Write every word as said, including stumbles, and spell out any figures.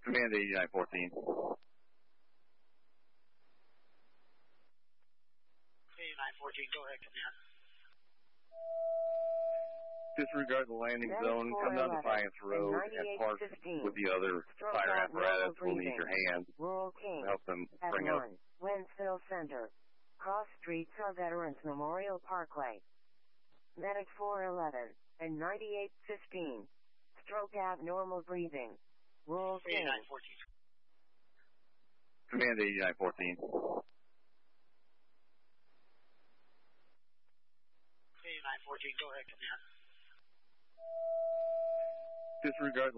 Command eighty-nine fourteen. eighty-nine fourteen, go ahead, command. Disregard the landing zone, come down Defiance Road and park with the other fire apparatus. We'll need your hands Rural King, to help them at bring up. one, Wentzville Center. Cross streets are Veterans Memorial Parkway. Medic four eleven and ninety-eight fifteen. Stroke abnormal breathing. Rural King. eighty-nine fourteen. Command eighty-nine fourteen. eighty-nine fourteen, go ahead, command. Disregard